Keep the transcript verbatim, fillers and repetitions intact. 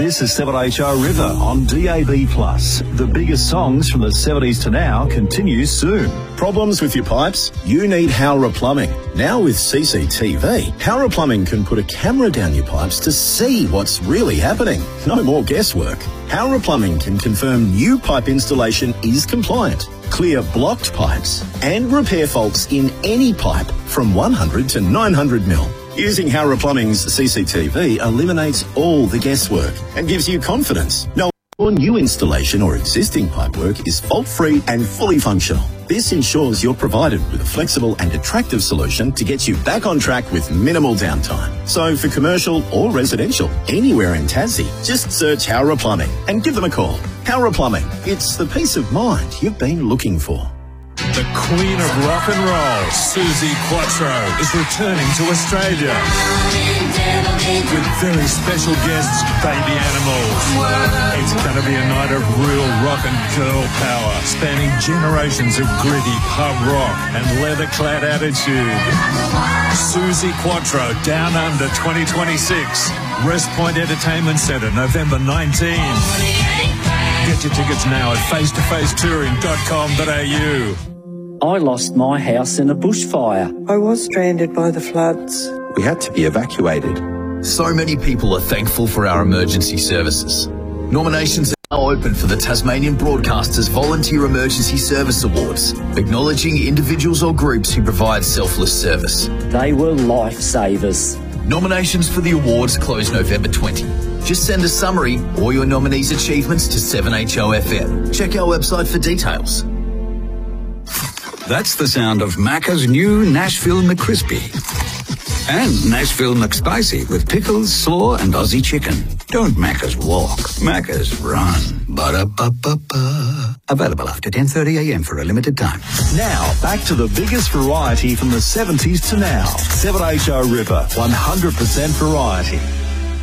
This is seven H O River on D A B plus. The biggest songs from the seventies to now continues soon. Problems with your pipes? You need Howrah Plumbing. Now with C C T V, Howrah Plumbing can put a camera down your pipes to see what's really happening. No more guesswork. Howrah Plumbing can confirm new pipe installation is compliant, clear blocked pipes, and repair faults in any pipe from one hundred to nine hundred mil. Using Howrah Plumbing's C C T V eliminates all the guesswork and gives you confidence. No Your new installation or existing pipework is fault-free and fully functional. This ensures you're provided with a flexible and attractive solution to get you back on track with minimal downtime. So for commercial or residential, anywhere in Tassie, just search Howrah Plumbing and give them a call. Howrah Plumbing, it's the peace of mind you've been looking for. The Queen of Rock and Roll, Suzi Quatro, is returning to Australia with very special guests, Baby Animals. It's going to be a night of real rock and girl power, spanning generations of gritty pub rock and leather-clad attitude. Suzi Quatro, Down Under twenty twenty-six, West Point Entertainment Centre, November nineteenth. Get your tickets now at face to face touring dot com dot a u. I lost my house in a bushfire. I was stranded by the floods. We had to be evacuated. So many people are thankful for our emergency services. Nominations are now open for the Tasmanian Broadcasters Volunteer Emergency Service Awards, acknowledging individuals or groups who provide selfless service. They were lifesavers. Nominations for the awards close November twentieth. Just send a summary or your nominee's achievements to seven H O F M. Check our website for details. That's the sound of Macca's new Nashville McCrispy. And Nashville McSpicy with pickles, slaw, and Aussie chicken. Don't Macca's walk, Macca's run. Ba-da-ba-ba-ba. Available after ten thirty a m for a limited time. Now, back to the biggest variety from the seventies to now. seven H O River, one hundred percent variety.